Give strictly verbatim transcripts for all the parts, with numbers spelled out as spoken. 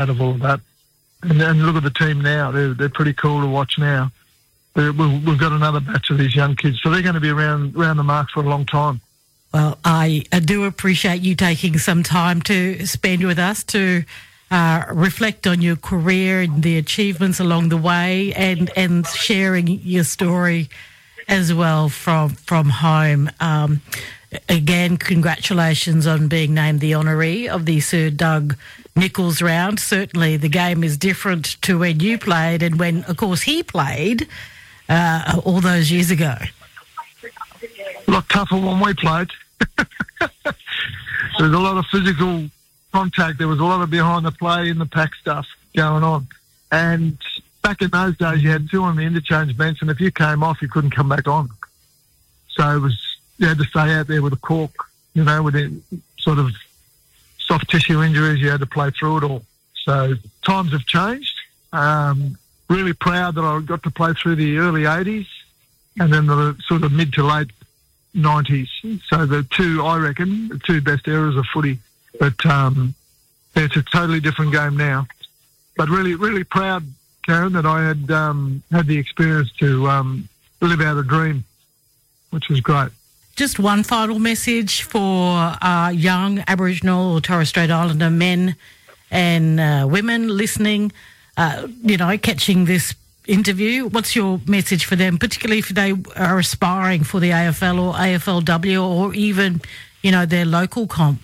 out of all of that. And, and look at the team now. They're, they're pretty cool to watch now. We've, we've got another batch of these young kids, so they're going to be around, around the mark for a long time. Well, I, I do appreciate you taking some time to spend with us to uh, reflect on your career and the achievements along the way, and, and sharing your story as well from from home. Um, again, congratulations on being named the honoree of the Sir Doug Nicholls round. Certainly the game is different to when you played and when, of course, he played uh, all those years ago. A lot tougher when we played. There was a lot of physical contact. There was a lot of behind the play in the pack stuff going on. And back in those days, you had two on the interchange bench, and if you came off, you couldn't come back on. So it was, you had to stay out there with a cork, you know, with the sort of soft tissue injuries. You had to play through it all. So times have changed. Um, really proud that I got to play through the early eighties and then the sort of mid to late nineties. So the two, I reckon, the two best eras of footy. But um, it's a totally different game now. But really, really proud, Karen, that I had um, had the experience to um, live out a dream, which was great. Just one final message for uh, young Aboriginal or Torres Strait Islander men and uh, women listening, uh, you know, catching this interview. What's your message for them, particularly if they are aspiring for the A F L or A F L W or even, you know, their local comp?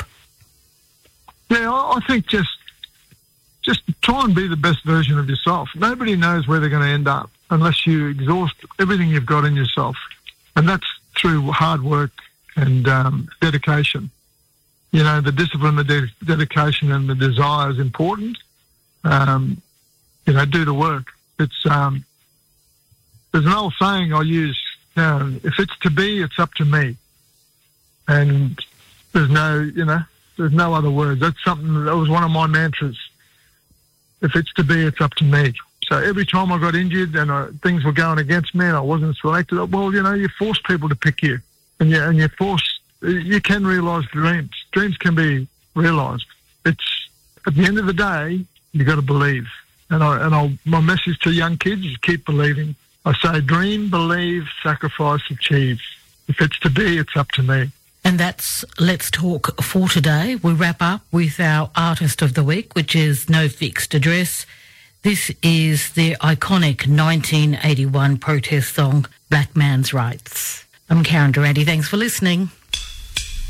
Yeah, I think just just try and be the best version of yourself. Nobody knows where they're going to end up unless you exhaust everything you've got in yourself. And that's through hard work and um, dedication. You know, the discipline, the de- dedication and the desire is important. Um, you know, do the work. It's um, there's an old saying I use, you know, if it's to be, it's up to me. And there's no, you know, there's no other words. That's something, that was one of my mantras. If it's to be, it's up to me. So every time I got injured and I, things were going against me and I wasn't selected, well, you know, you force people to pick you. And you, and you force, you can realise dreams. Dreams can be realised. It's, at the end of the day, you got to believe. And I, and I'll, my message to young kids is keep believing. I say dream, believe, sacrifice, achieve. If it's to be, it's up to me. And that's Let's Talk for today. We wrap up with our Artist of the Week, which is No Fixed Address. This is the iconic nineteen eighty-one protest song, Black Man's Rights. I'm Karen Durante. Thanks for listening.